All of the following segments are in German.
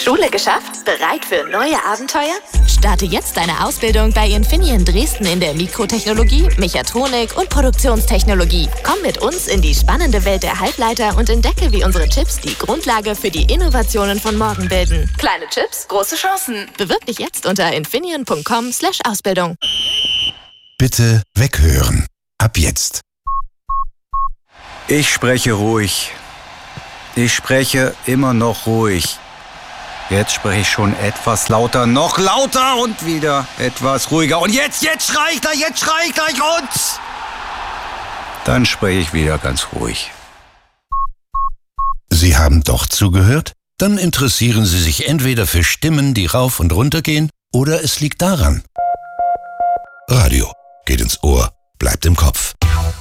Schule geschafft? Bereit für neue Abenteuer? Starte jetzt deine Ausbildung bei Infineon Dresden in der Mikrotechnologie, Mechatronik und Produktionstechnologie. Komm mit uns in die spannende Welt der Halbleiter und entdecke, wie unsere Chips die Grundlage für die Innovationen von morgen bilden. Kleine Chips, große Chancen. Bewirb dich jetzt unter infineon.com/Ausbildung. Bitte weghören. Ab jetzt. Ich spreche ruhig. Ich spreche immer noch ruhig. Jetzt spreche ich schon etwas lauter, noch lauter und wieder etwas ruhiger. Und jetzt schrei ich gleich und dann spreche ich wieder ganz ruhig. Sie haben doch zugehört? Dann interessieren Sie sich entweder für Stimmen, die rauf und runter gehen, oder es liegt daran. Radio geht ins Ohr, bleibt im Kopf.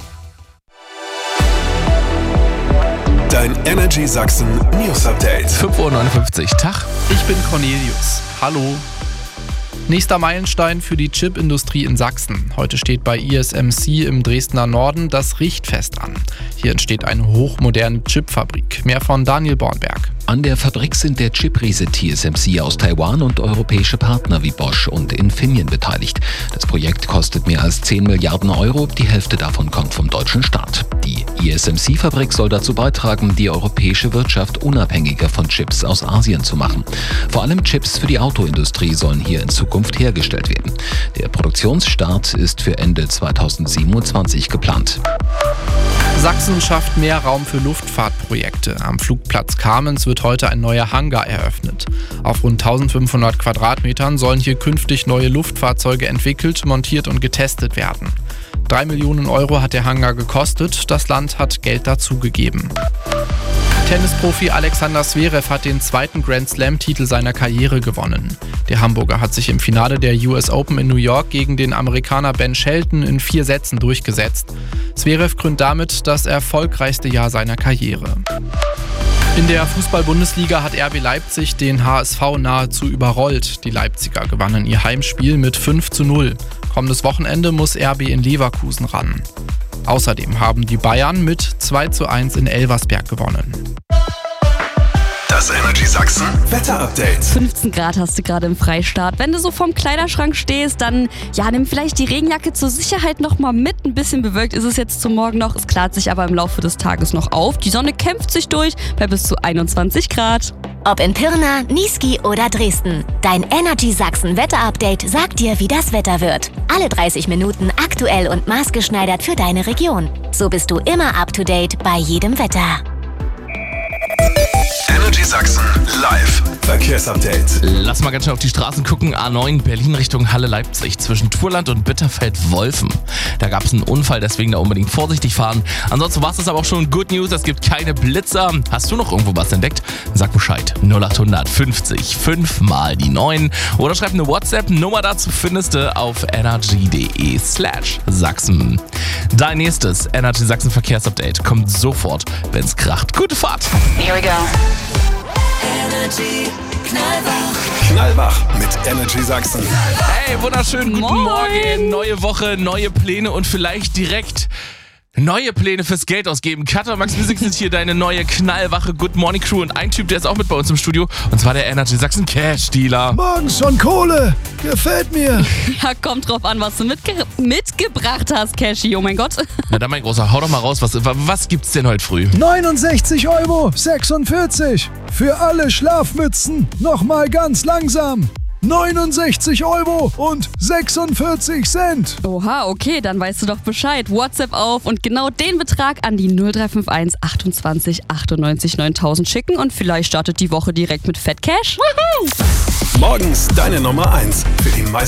Dein Energy Sachsen News Update. 5:59 Uhr. Tag. Ich bin Cornelius. Hallo. Nächster Meilenstein für die Chipindustrie in Sachsen. Heute steht bei ISMC im Dresdner Norden das Richtfest an. Hier entsteht eine hochmoderne Chipfabrik. Mehr von Daniel Bornberg. An der Fabrik sind der Chipriese TSMC aus Taiwan und europäische Partner wie Bosch und Infineon beteiligt. Das Projekt kostet mehr als 10 Milliarden Euro. Die Hälfte davon kommt vom deutschen Staat. Die ISMC-Fabrik soll dazu beitragen, die europäische Wirtschaft unabhängiger von Chips aus Asien zu machen. Vor allem Chips für die Autoindustrie sollen hier in Zukunft hergestellt werden. Der Produktionsstart ist für Ende 2027 geplant. Sachsen schafft mehr Raum für Luftfahrtprojekte. Am Flugplatz Kamenz wird heute ein neuer Hangar eröffnet. Auf rund 1500 Quadratmetern sollen hier künftig neue Luftfahrzeuge entwickelt, montiert und getestet werden. 3 Millionen Euro hat der Hangar gekostet. Das Land hat Geld dazugegeben. Tennisprofi Alexander Zverev hat den zweiten Grand-Slam-Titel seiner Karriere gewonnen. Der Hamburger hat sich im Finale der US Open in New York gegen den Amerikaner Ben Shelton in 4 Sätzen durchgesetzt. Zverev krönt damit das erfolgreichste Jahr seiner Karriere. In der Fußball-Bundesliga hat RB Leipzig den HSV nahezu überrollt. Die Leipziger gewannen ihr Heimspiel mit 5:0. Kommendes Wochenende muss RB in Leverkusen ran. Außerdem haben die Bayern mit 2:1 in Elversberg gewonnen. Das Energy Sachsen Wetter-Update. 15 Grad hast du gerade im Freistaat. Wenn du so vorm Kleiderschrank stehst, dann nimm vielleicht die Regenjacke zur Sicherheit nochmal mit. Ein bisschen bewölkt ist es jetzt zum Morgen noch. Es klart sich aber im Laufe des Tages noch auf. Die Sonne kämpft sich durch bei bis zu 21 Grad. Ob in Pirna, Niesky oder Dresden. Dein Energy Sachsen Wetter-Update sagt dir, wie das Wetter wird. Alle 30 Minuten aktuell und maßgeschneidert für deine Region. So bist du immer up to date bei jedem Wetter. Energy Sachsen live Verkehrsupdate. Lass mal ganz schnell auf die Straßen gucken. A9 Berlin Richtung Halle-Leipzig zwischen Turland und Bitterfeld-Wolfen. Da gab es einen Unfall, deswegen da unbedingt vorsichtig fahren. Ansonsten war es das aber auch schon Good News. Es gibt keine Blitzer. Hast du noch irgendwo was entdeckt? Sag Bescheid. 0800 50 5 mal die 9 oder schreib eine WhatsApp-Nummer dazu, findest du auf energy.de/Sachsen. Dein nächstes Energy Sachsen Verkehrsupdate kommt sofort, wenn's kracht. Gute Fahrt! Here we go. Energy Knallwach mit Energy Sachsen. Hey, wunderschönen guten Morgen. Neue Woche, neue Pläne und vielleicht direkt neue Pläne fürs Geld ausgeben. Katha und Max Music sind hier deine neue knallwache Good Morning Crew und ein Typ, der ist auch mit bei uns im Studio und zwar der Energy Sachsen Cash Dealer. Morgens schon Kohle, gefällt mir. Ja, kommt drauf an, was du mitgebracht hast, Cashy. Oh mein Gott. Na dann, mein Großer, hau doch mal raus, was gibt's denn heute früh? 69,46 Euro für alle Schlafmützen. Nochmal ganz langsam. 69,46 Euro. Oha, okay, dann weißt du doch Bescheid. WhatsApp auf und genau den Betrag an die 0351 28 98 9000 schicken und vielleicht startet die Woche direkt mit Fett Cash. Morgens deine Nummer 1 für die meisten